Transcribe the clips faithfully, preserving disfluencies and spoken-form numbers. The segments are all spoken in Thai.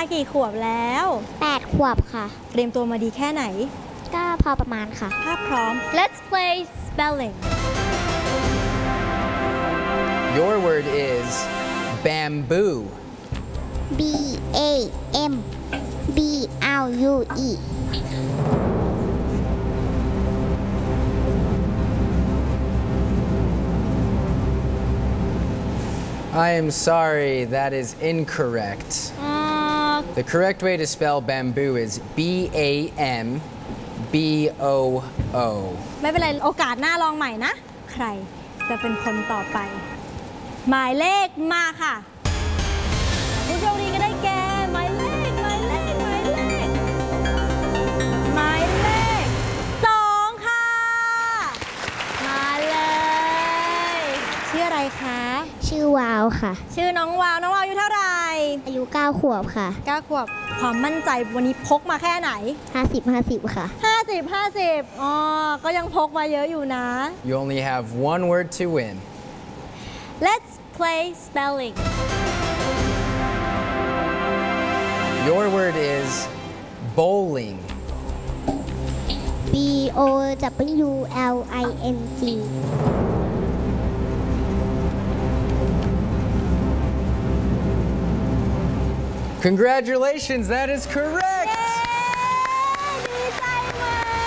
กี่ขวบแล้วแปดขวบค่ะเตรียมตัวมาดีแค่ไหนก็พอประมาณค่ะถ้าพร้อม Let's play spelling Your word is bamboo B A M B L U E I am sorry, that is incorrect. uh, The correct way to spell bamboo is B A M B O O ไม่เป็นไรโอกาสหน้าลองใหม่นะใครจะเป็นคนต่อไปหมายเลขมาค่ะผู้โชคดีก็ได้แก่หมายเลขหมายเลขหมายเลขหมายเลขสองค่ะมาเลยชื่ออะไรคะชื่อวาวค่ะชื่อน้องวาวน้องวาวอายุเท่าไหร่อายุเก้าขวบค่ะเก้าขวบความมั่นใจวันนี้พกมาแค่ไหนห้าสิบ ห้าสิบค่ะห้าสิบ ห้าสิบอ๋อก็ยังพกมาเยอะอยู่นะ You only have one word to win. Let's play spelling Your word is bowling B O W L I N G Congratulations, that is correct. ดีใจไหม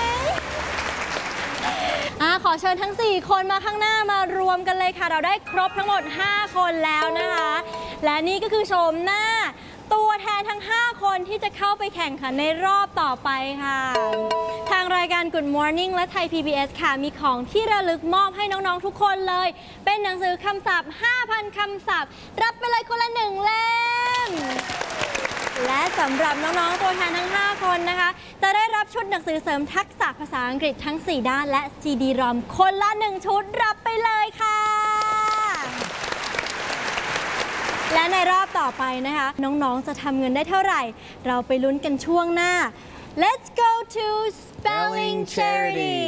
อ่ะขอเชิญทั้งสี่คนมาข้างหน้ามารวมกันเลยค่ะเราได้ครบทั้งหมดห้าคนแล้วนะคะและนี่ก็คือโฉมหน้าตัวแทนทั้งห้าคนที่จะเข้าไปแข่งขันในรอบต่อไปค่ะทางรายการ Good Morning และไทย พี บี เอส ค่ะมีของที่ระลึกมอบให้น้องๆทุกคนเลยเป็นหนังสือคำศัพท์ ห้าพัน คำศัพท์รับไปเลยคนละหนึ่งเล่มและสำหรับน้องๆตัวแทนทั้งห้าคนนะคะจะได้รับชุดหนังสือเสริมทักษะภาษาอังกฤษทั้งสี่ด้านและ ซี ดี รอม คนละหนึ่งชุดรับไปเลยค่ะและในรอบต่อไปนะคะน้องๆจะทำเงินได้เท่าไหร่เราไปลุ้นกันช่วงหน้า Let's go to Spelling Charity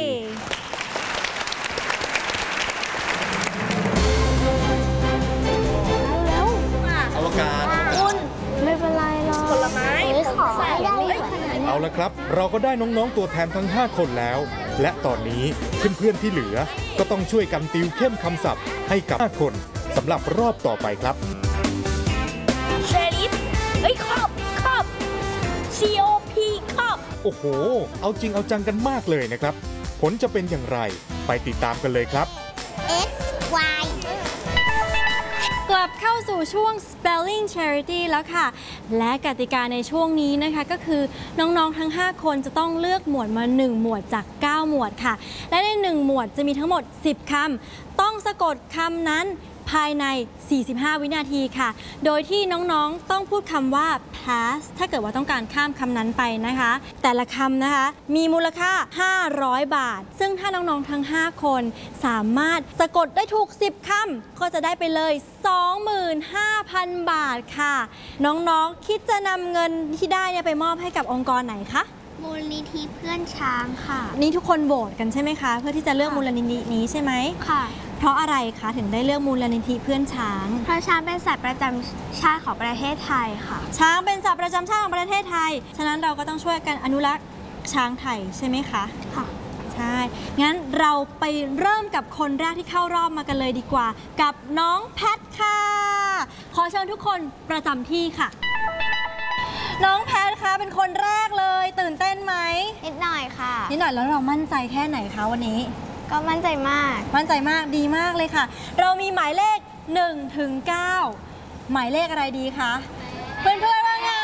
แล้วอวกาศคุณไม่เป็นไรหรอกผลไม้ขอได้เอาละครับเราก็ได้น้องๆตัวแทนทั้งห้าคนแล้วและตอนนี้เพื่อนๆที่เหลือก็ต้องช่วยกันติวเข้มคำศัพท์ให้กับห้าคนสำหรับรอบต่อไปครับเชลิฟเอ้ยครอบครอบ C O P ครอบโอ้โหเอาจริงเอาจังกันมากเลยนะครับผลจะเป็นอย่างไรไปติดตามกันเลยครับ X Y กลับเข้าสู่ช่วง Spelling Charity แล้วค่ะและกติกาในช่วงนี้นะคะก็คือน้องๆทั้งห้าคนจะต้องเลือกหมวดมาหนึ่งหมวดจากเก้าหมวดค่ะและในหนึ่งหมวดจะมีทั้งหมดสิบคำต้องสะกดคำนั้นภายใน สี่สิบห้า วินาทีค่ะโดยที่น้องๆต้องพูดคำว่า pass ถ้าเกิดว่าต้องการข้ามคำนั้นไปนะคะแต่ละคำนะคะมีมูลค่าห้าร้อยบาทซึ่งถ้าน้องๆทั้งห้าคนสามารถสะกดได้ถูกสิบคำก็จะได้ไปเลย สองหมื่นห้าพัน บาทค่ะน้องๆคิดจะนำเงินที่ได้เนี่ยไปมอบให้กับองค์กรไหนคะมูลนิธิเพื่อนช้างค่ะนี่ทุกคนโหวตกันใช่ไหมคะเพื่อที่จะเลือกมูลนิธินี้ใช่ไหมค่ะเพราะอะไรคะถึงได้เลือกมูลนิธิเพื่อนช้างเพราะช้างเป็นสัตว์ประจำชาติของประเทศไทยค่ะช้างเป็นสัตว์ประจำชาติของประเทศไทยฉะนั้นเราก็ต้องช่วยกันอนุรักษ์ช้างไทยใช่ไหมคะค่ะใช่งั้นเราไปเริ่มกับคนแรกที่เข้ารอบมากันเลยดีกว่ากับน้องแพทค่ะขอเชิญทุกคนประจำที่ค่ะน้องแพทคะเป็นคนแรกเลยตื่นเต้นไหมนิดหน่อยค่ะนิดหน่อยแล้วเรามั่นใจแค่ไหนคะวันนี้ก็มั่นใจมากมั่นใจมากดีมากเลยค่ะเรามีหมายเลขหนึ่งถึงเก้าหมายเลขอะไรดีคะเพื่อนๆว่าไง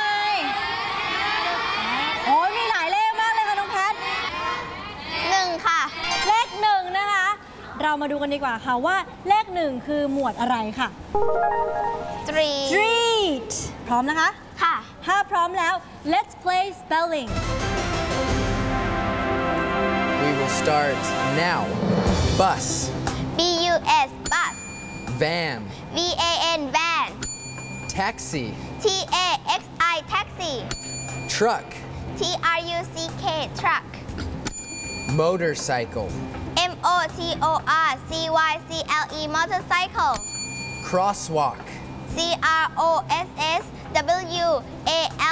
โอ้ยมีหลายเลขมากเลยค่ะน้องแพทหนึ่งค่ะเลขหนึ่งนะคะเรามาดูกันดีกว่าค่ะว่าเลขหนึ่งคือหมวดอะไรค่ะ street street พร้อมนะคะค่ะถ้าพร้อมแล้ว let's play spelling We will start now. Bus. B U S bus. Van. V A N van. Taxi. T A X I taxi. Truck. T R U C K truck. Motorcycle. M O T O R C Y C L E motorcycle. Crosswalk. C R O S S W A L